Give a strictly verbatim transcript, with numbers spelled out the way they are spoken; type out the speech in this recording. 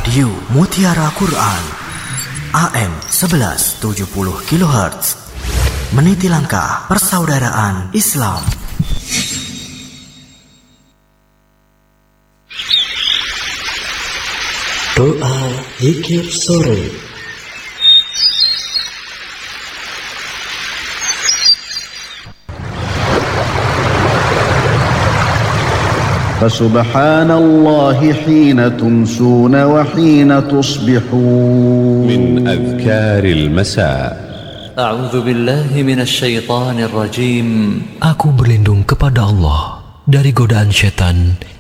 Radio Mutiara Quran A M sebelas tujuh puluh kilohertz, meniti langkah persaudaraan Islam. Doa zikir sore. فسبحان الله حين تمسون وحين تصبحون. من أذكار المساء. أعوذ بالله من الشيطان الرجيم. Aku berlindung kepada Allah dari godaan setan